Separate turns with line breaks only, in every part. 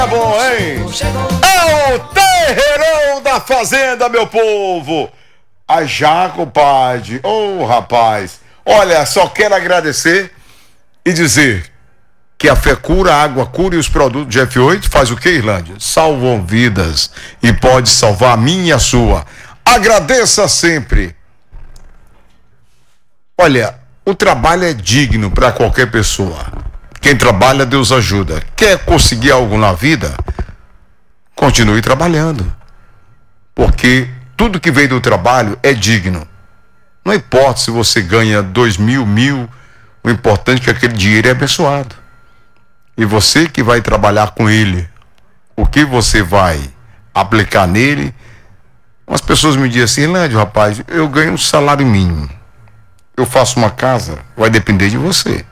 Tá bom, hein? É o terreirão da fazenda, meu povo. Ah, já, compadre. Ô, rapaz. Olha, só quero agradecer e dizer que a fé cura, a água cura e os produtos de F8 faz o que, Irlândia? Salvam vidas e pode salvar a minha e a sua. Agradeça sempre. Olha, o trabalho é digno para qualquer pessoa. Quem trabalha, Deus ajuda. Quer conseguir algo na vida? Continue trabalhando. Porque tudo que vem do trabalho é digno. Não importa se você ganha 2.000, 1.000, o importante é que aquele dinheiro é abençoado. E você que vai trabalhar com ele, o que você vai aplicar nele? Umas pessoas me dizem assim, Irlândia, rapaz, eu ganho um salário mínimo. Eu faço uma casa, vai depender de você.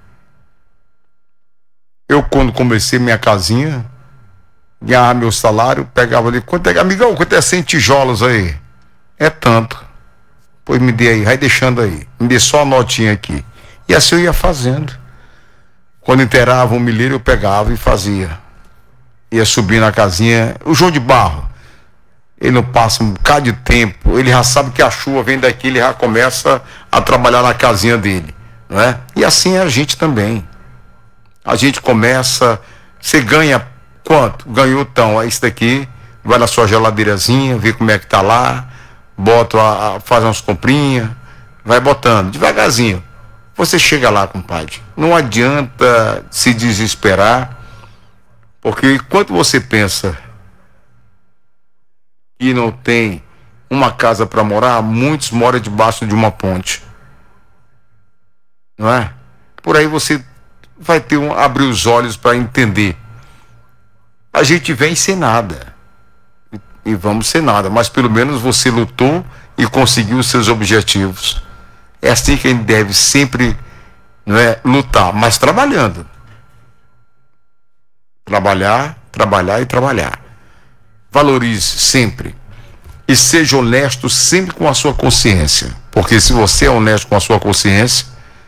Eu, quando comecei minha casinha, ganhava meu salário, pegava ali, amigão, quanto é 100 tijolos aí? É tanto. Pois me dê aí, vai deixando aí. Me dê só a notinha aqui. E assim eu ia fazendo. Quando inteirava um milheiro, eu pegava e fazia. Ia subir na casinha. O João de Barro, ele não passa um bocado de tempo, ele já sabe que a chuva vem daqui, ele já começa a trabalhar na casinha dele, não é? E assim é a gente também. A gente começa, você ganha quanto? Ganhou então, é isso daqui, vai na sua geladeirazinha, vê como é que tá lá, bota, faz umas comprinhas, vai botando, devagarzinho. Você chega lá, compadre. Não adianta se desesperar, porque enquanto você pensa que não tem uma casa para morar, muitos moram debaixo de uma ponte. Não é? Por aí você vai ter abrir os olhos para entender. A gente vem sem nada. E vamos sem nada, mas pelo menos você lutou e conseguiu os seus objetivos. É assim que a gente deve sempre, não é, lutar, mas trabalhando. Trabalhar, trabalhar e trabalhar. Valorize sempre. E seja honesto sempre com a sua consciência. Porque se você é honesto com a sua consciência,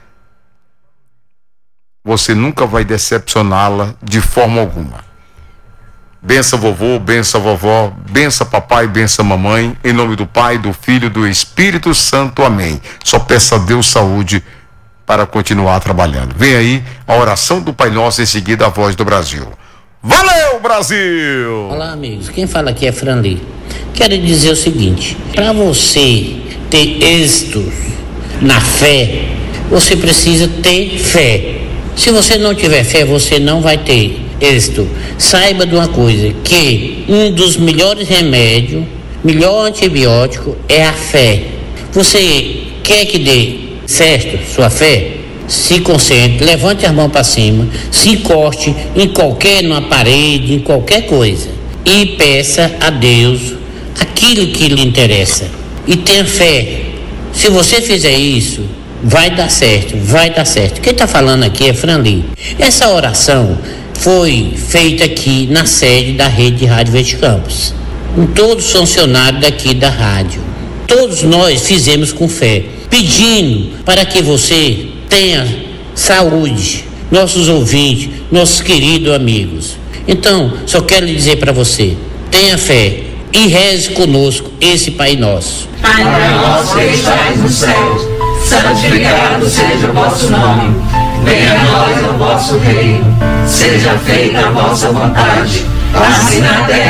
você nunca vai decepcioná-la de forma alguma. Bença vovô, bença vovó, bença papai, bença mamãe, em nome do Pai, do Filho e do Espírito Santo, amém. Só peça a Deus saúde para continuar trabalhando. Vem aí a oração do Pai Nosso, em seguida a Voz do Brasil. Valeu, Brasil!
Olá, amigos, quem fala aqui é Franli. Quero dizer o seguinte, para você ter êxito na fé, você precisa ter fé. Se você não tiver fé, você não vai ter êxito. Saiba de uma coisa, que um dos melhores remédios, melhor antibiótico é a fé. Você quer que dê certo sua fé? Se concentre, levante as mãos para cima, se encoste numa parede, em qualquer coisa e peça a Deus aquilo que lhe interessa e tenha fé. Se você fizer isso, vai dar certo, vai dar certo. Quem está falando aqui é Franli. Essa oração foi feita aqui na sede da Rede de Rádio Verde Campos, com todos os funcionários daqui da rádio. Todos nós fizemos com fé, pedindo para que você tenha saúde, nossos ouvintes, nossos queridos amigos. Então, só quero lhe dizer para você, tenha fé e reze conosco esse Pai Nosso.
Pai nosso que estais no céu, santificado seja o vosso nome. Venha a nós o vosso reino. Seja feita a vossa vontade, assim na terra